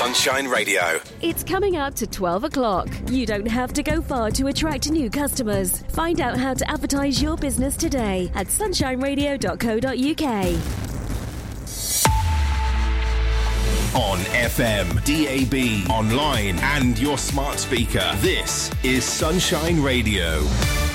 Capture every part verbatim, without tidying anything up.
Sunshine Radio. It's coming up to twelve o'clock. You don't have to go far to attract new customers. Find out how to advertise your business today at sunshine radio dot co dot uk. On F M, D A B, online and your smart speaker. This is Sunshine Radio.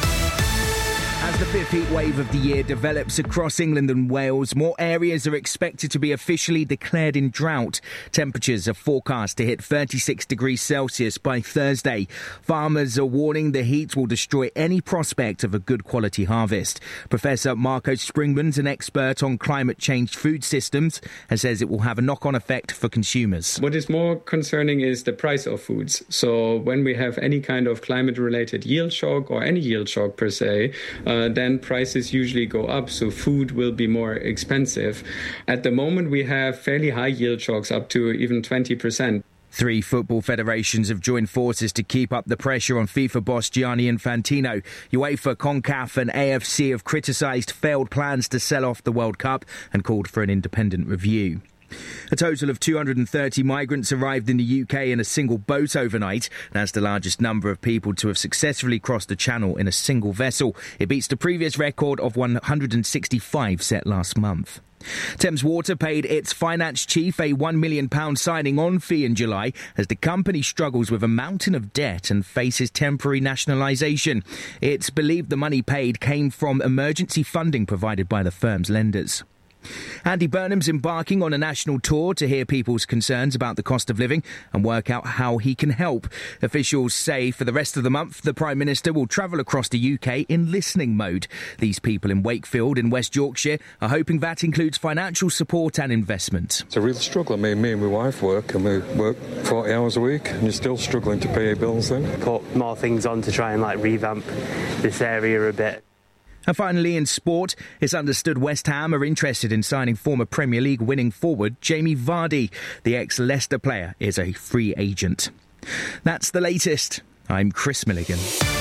As the fifth heat wave of the year develops across England and Wales, more areas are expected to be officially declared in drought. Temperatures are forecast to hit thirty-six degrees Celsius by Thursday. Farmers are warning the heat will destroy any prospect of a good quality harvest. Professor Marco Springman's an expert on climate change food systems and says it will have a knock-on effect for consumers. What is more concerning is the price of foods. So when we have any kind of climate-related yield shock or any yield shock per se, uh, then prices usually go up, so food will be more expensive. At the moment, we have fairly high yield shocks, up to even twenty percent. Three football federations have joined forces to keep up the pressure on FIFA boss Gianni Infantino. UEFA, CONCACAF and A F C have criticised failed plans to sell off the World Cup and called for an independent review. A total of two hundred thirty migrants arrived in the U K in a single boat overnight. That's the largest number of people to have successfully crossed the Channel in a single vessel. It beats the previous record of one hundred sixty-five set last month. Thames Water paid its finance chief a one million pounds signing-on fee in July as the company struggles with a mountain of debt and faces temporary nationalisation. It's believed the money paid came from emergency funding provided by the firm's lenders. Andy Burnham's embarking on a national tour to hear people's concerns about the cost of living and work out how he can help. Officials say for the rest of the month, the Prime Minister will travel across the U K in listening mode. These people in Wakefield in West Yorkshire are hoping that includes financial support and investment. It's a real struggle. I mean, me and my wife work and we work forty hours a week and you're still struggling to pay your bills then. Put more things on to try and like revamp this area a bit. And finally, in sport, it's understood West Ham are interested in signing former Premier League winning forward Jamie Vardy. The ex-Leicester player is a free agent. That's the latest. I'm Chris Milligan.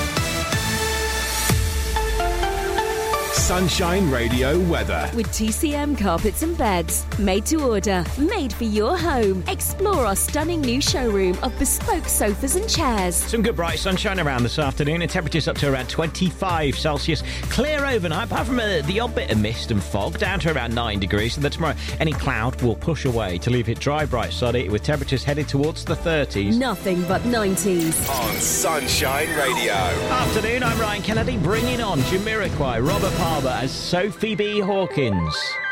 Sunshine Radio weather. With T C M Carpets and Beds. Made to order. Made for your home. Explore our stunning new showroom of bespoke sofas and chairs. Some good bright sunshine around this afternoon and temperatures up to around twenty-five Celsius. Clear overnight, apart from uh, the odd bit of mist and fog, down to around nine degrees. And then tomorrow, any cloud will push away to leave it dry, bright, sunny, with temperatures headed towards the thirties. Nothing but nineties. On Sunshine Radio. Afternoon, I'm Ryan Kennedy, bringing on Jamiroquai, Robert Palmer as Sophie B. Hawkins.